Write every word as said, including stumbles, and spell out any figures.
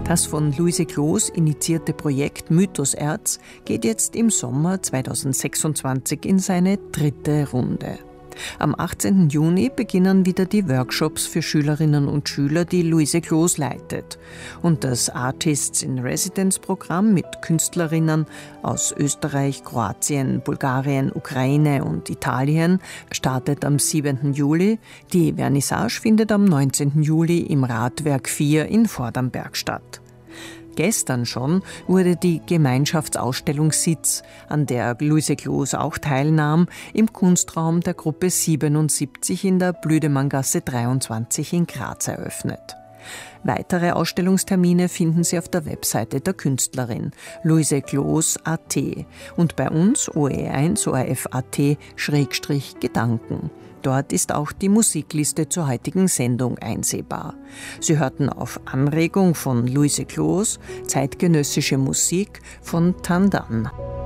Das von Luise Kloos initiierte Projekt Mythoserz geht jetzt im Sommer zweitausendsechsundzwanzig in seine dritte Runde. Am achtzehnten Juni beginnen wieder die Workshops für Schülerinnen und Schüler, die Luise Kloos leitet. Und das Artists in Residence-Programm mit Künstlerinnen aus Österreich, Kroatien, Bulgarien, Ukraine und Italien startet am siebenten Juli. Die Vernissage findet am neunzehnten Juli im Radwerk vier in Vordernberg statt. Gestern schon wurde die Gemeinschaftsausstellung Sitz, an der Luise Kloos auch teilnahm, im Kunstraum der Gruppe siebenundsiebzig in der Blüdemanngasse dreiundzwanzig in Graz eröffnet. Weitere Ausstellungstermine finden Sie auf der Webseite der Künstlerin luisekloos punkt a t und bei uns O E eins O R F punkt a t Schrägstrich Gedanken. Dort ist auch die Musikliste zur heutigen Sendung einsehbar. Sie hörten auf Anregung von Luise Kloos zeitgenössische Musik von Tandan.